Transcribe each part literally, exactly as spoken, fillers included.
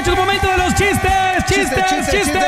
muchachos, momento de los chistes. Chistes, chistes, chistes.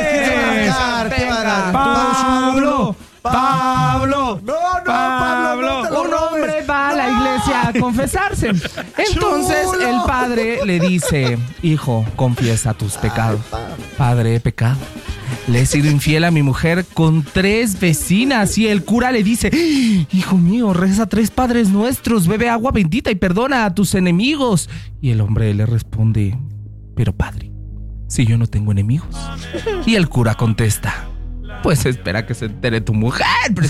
Pablo, Pablo, no, no, Pablo, no un hombre va a la iglesia a confesarse. Entonces el padre le dice: hijo, confiesa tus pecados. Padre, he pecado. Le he sido infiel a mi mujer con tres vecinas. Y el cura le dice: hijo mío, reza tres padres nuestros, bebe agua bendita y perdona a tus enemigos. Y el hombre le responde: pero padre, si yo no tengo enemigos. Y el cura contesta: pues espera que se entere tu mujer.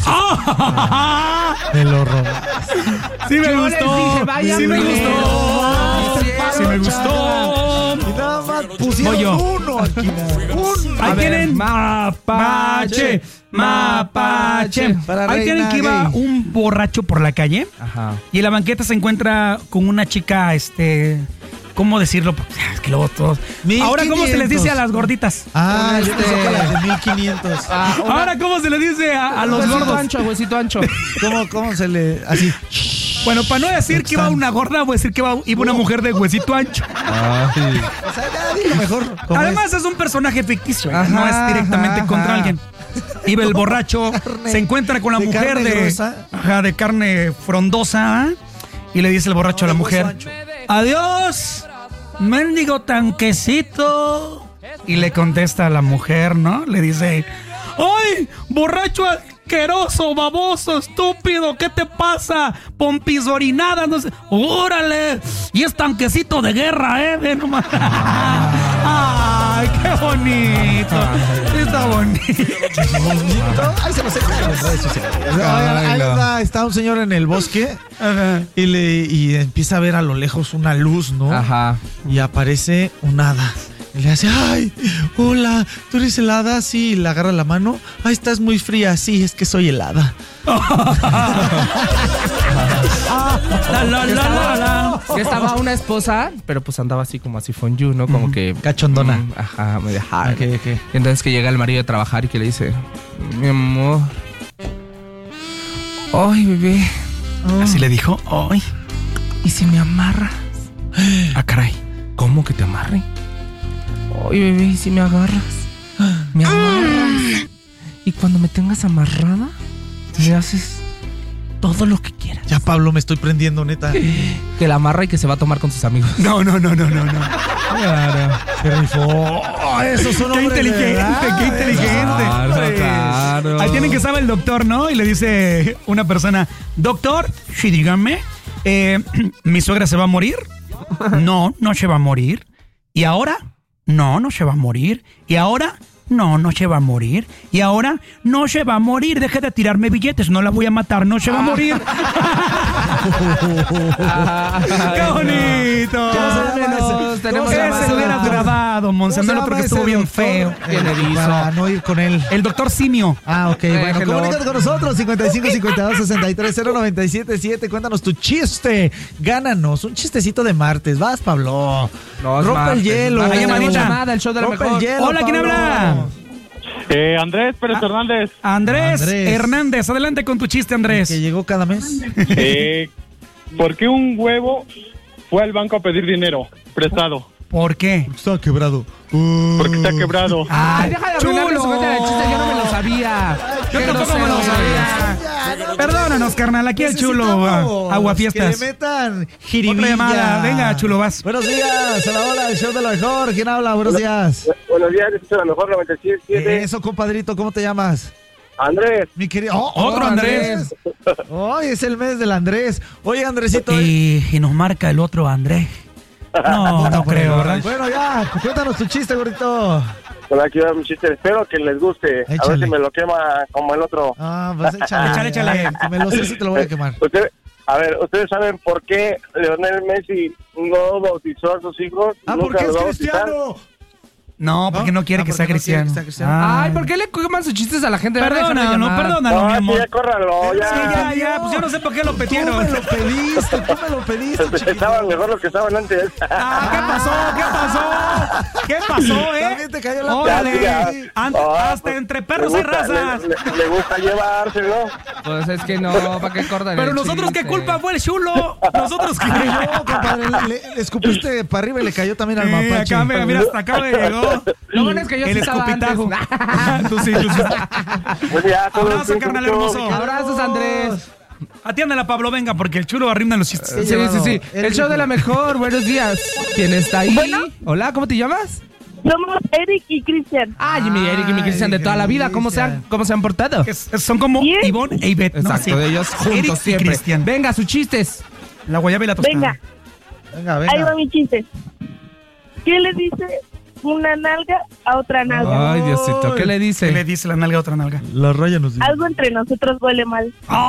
Me lo robó. Sí me gustó. Sí me gustó. Sí me gustó. Y nada más pusieron uno aquí. Uno. Ahí tienen mapache, mapache. Ahí tienen que iba un borracho por la calle. Ajá. Y en la banqueta se encuentra con una chica, este... ¿cómo decirlo? Es que luego todos... Ahora, ¿cómo se les dice a las gorditas? Ah, yo pensé que las de mil quinientos. Ah, una... Ahora, ¿cómo se les dice a, a los huesito gordos? Ancho, huesito ancho. ¿Cómo, cómo se le...? Así... Bueno, para no decir que iba una gorda, voy a decir que iba, iba una mujer de huesito ancho. Ay. O sea, ya digo mejor. Además, es? es un personaje ficticio. Ajá, no es directamente ajá, contra ajá. alguien. Iba el borracho, carne, se encuentra con la de mujer de, ajá, de carne frondosa, ¿eh? Y le dice el borracho no, a la mujer: adiós, mendigo tanquecito. Y le contesta a la mujer, ¿no? Le dice: ¡ay, borracho asqueroso, baboso, estúpido! ¿Qué te pasa? Pompis orinadas, no sé. ¡Órale! Y es tanquecito de guerra, ¿eh? Ve nomás. ¡Ay, qué bonito! Está bonito. Ahí se lo sé. Ahí está, está un señor en el bosque. Ajá. Y, le, y empieza a ver a lo lejos una luz, ¿no? Ajá. Y aparece un hada. Y le hace: ¡ay! Hola, ¿tú eres helada? Sí, y le agarra la mano. ¡Ay, estás muy fría! Sí, es que soy helada. la, la, la, la, la. Que estaba una esposa, pero pues andaba así como así fondue, ¿no? Como mm, que... cachondona. Mm, ajá, me dejaron. Okay, okay. Entonces que llega el marido de trabajar y que le dice: mi amor. Ay, bebé. Oh. Así le dijo: ay. ¿Y si me amarras? Ah, caray. ¿Cómo que te amarre? Ay, bebé, ¿y si me agarras? Me amarras. Y cuando me tengas amarrada, me haces todo lo que quieras. Ya, Pablo, me estoy prendiendo, neta. Que la amarra y que se va a tomar con sus amigos. No, no, no, no, no, no. Claro. Qué rifó. Oh, eso son qué inteligente, verdad, qué inteligente. Claro, claro. Ahí tienen que saber el doctor, ¿no? Y le dice una persona: doctor, sí, dígame, eh, ¿mi suegra se va a morir? No, no se va a morir. ¿Y ahora? No, no se va a morir. ¿Y ahora? No, no se va a morir. ¿Y ahora? No se va a morir. Deje de tirarme billetes, no la voy a matar, no se va a morir. ¡Qué bonito! Tenemos, tenemos ese lo hubiera grabado, Monsanto, porque estuvo bien feo. Para no ir con él. El doctor Simio. Ah, ok. Eh, bueno, comunícate con nosotros. cincuenta y cinco, cincuenta y dos, sesenta y tres, cero noventa y siete, siete. Cuéntanos tu chiste. Gánanos un chistecito de martes. Vas, Pablo. No, rompe martes, el hielo. Hay llamadita. El show de la rompe mejor. El hielo, hola, ¿quién Pablo? habla? Eh, Andrés Pérez ah, Hernández. Andrés, Andrés Hernández. Adelante con tu chiste, Andrés. Que llegó cada mes. Eh, ¿por qué un huevo fue al banco a pedir dinero prestado? ¿Por qué? Está quebrado. Uh. Porque está quebrado. Ay, deja de arruinarle su cuenta de chiste, yo no me lo sabía. Yo tampoco me lo sabía. Perdónanos, carnal, aquí el chulo Aguafiestas. Que le metan jiribilla. Otra llamada, venga, chulo, vas. Buenos días, hola, hola, el show de lo mejor. ¿Quién habla? Buenos hola, días. Buenos días, escucho la mejor noventa y siete punto siete. Eso, compadrito, ¿cómo te llamas? Andrés. Mi querido. Oh, Otro Andrés. Andrés. Hoy oh, es el mes del Andrés. Oye, Andresito. Y, y nos marca el otro Andrés. No, no, no creo, ¿verdad? Bueno, ya, cuéntanos tu chiste, gordito. Bueno, aquí va mi chiste, espero que les guste. Échale. A ver si me lo quema como el otro. Ah, pues échale. échale, échale. Si me lo sé, si te lo voy a quemar. Usted, a ver, ¿ustedes saben por qué Lionel Messi no bautizó a sus hijos? Ah, porque es cristiano. No, porque no, no quiere, ah, que, sea no quiere que sea cristiano. Ah. Ay, ¿por qué le coman sus chistes a la gente? Perdona, no, perdónalo, no, mi amor. Ya, córralo, ya. Sí, ya, ya, pues yo no sé por qué lo petieron. Tú me lo pediste, tú me lo pediste. Estaban mejor lo que estaban antes. Ah, ¿qué pasó? ¿Qué pasó? ¿Qué pasó, eh? También te cayó la Órale, ya, Ant, oh, hasta pues, entre perros y razas. Le, le, le gusta llevárselo. Pues es que no, ¿para qué cortan? Pero nosotros, ¿qué culpa fue el chulo? Nosotros, ¿qué? No, compadre, le, le escupiste para arriba y le cayó también al eh, mapache. Acá, mira, mira, hasta acá me llegó. Lo bueno es que yo el sí estaba antes. Tú sí, tú sí. Pues ya, Abrazo, carnal hermoso. Abrazos, Andrés. Atiéndala, Pablo, venga, porque el chulo arrimda los chistes. Sí, sí, sí, sí. El show de la mejor. Buenos días. ¿Quién está ahí? Bueno. Hola, ¿cómo te llamas? Somos Eric y Cristian. Ay, mi Eric y mi Cristian de toda la vida. ¿Cómo se han, cómo se han portado? Es- es- son como Bien. Ivonne e Ivette, ¿no? Exacto, Sí. de ellos juntos Eric y siempre. Cristian. Venga, sus chistes. La guayaba y la tostada. Venga, Venga, ahí va venga. mi chiste. ¿Qué le dice una nalga a otra nalga? Ay, Diosito, ¿qué le dice? ¿Qué le dice la nalga a otra nalga? La raya nos dice. Algo entre nosotros huele mal.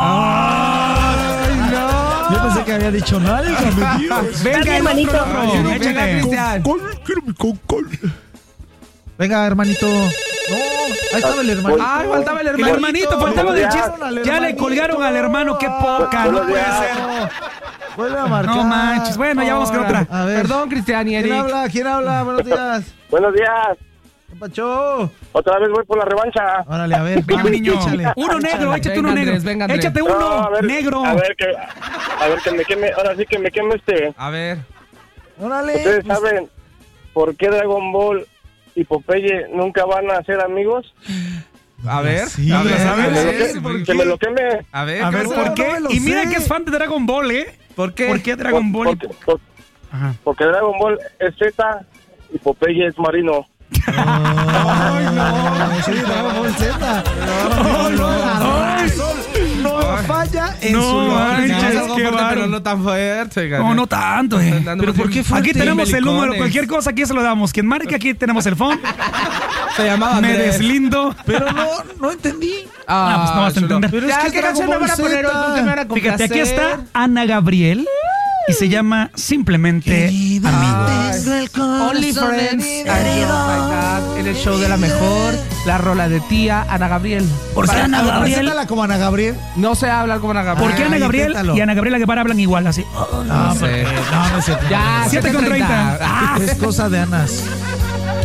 Ay, no. Yo pensé que había dicho nalga, me Dios. Venga, Dale, el manito. otro lado. Venga, Échale. Cristian. quiero mi concol. Venga, hermanito. No, ahí estaba el hermanito. Ay, faltaba el El hermanito. hermanito, faltaba del chiste. Al Ya le hermanito. colgaron al hermano, qué poca, no Buenos puede días. ser. Vuelve a marcar. No manches, bueno, ya vamos con otra. A ver. Perdón, Cristian y ¿Quién Eric. habla? ¿Quién habla? Buenos días. Buenos días. ¿Qué pacho? Otra vez voy por la revancha. Órale, a ver. Venga, va, mi niño. échale. Uno negro, échate Venga, uno negro. Andrés, venga, Andrés. Échate No, uno a ver, negro. A ver que, a ver que me queme, ahora sí que me queme este. A ver. Órale. ¿Ustedes pues, saben por qué Dragon Ball y Popeye nunca van a ser amigos? A ver. Sí, a ver, lo sabes, a ver, ¿eh? sí, ¿Por ¿por Que qué? me lo queme. A ver, A ¿qué ver, pasó? ¿por no qué? me lo Y mira sé. que es fan de Dragon Ball, ¿eh? ¿Por qué? ¿Por qué Dragon Ball? Porque, por- Ajá. porque Dragon Ball es Z y Popeye es marino. Ay, no. Sí, Dragon Ball Z. No, no, la razón no falla en No, su manches, lógica. Es algo qué fuerte, bárbaro. pero no tan fuerte. oigan. No, no tanto, eh. Andamos Pero ¿por qué bien- fuerte? Aquí tenemos el Melicones. número, cualquier cosa aquí se lo damos. Quien marque aquí tenemos el phone. Se llamaba Me Andrés. deslindo. Pero no, no entendí. Ah, pues no vas a chulo. entender. Pero es Ya, que ¿qué es canción Dragon me van a Ball poner hoy? Z. ¿Con qué me van a Fíjate, aquí complacer? está Ana Gabriel y se llama simplemente Querida, Amigos. tengo el corazón Only Friends. herido. Ay, oh my God. En el show de la mejor, la rola de tía Ana Gabriel. ¿Por qué Para- Ana Gabriel? Preséntala como Ana Gabriel. No se habla como Ana Gabriel. ¿Por qué Ana Ay, Gabriel inténtalo. y Ana Gabriela Guevara hablan igual así? No, sé. porque- no, no es cierto. Ya, siete con treinta. Ah, Es cosa de Anas.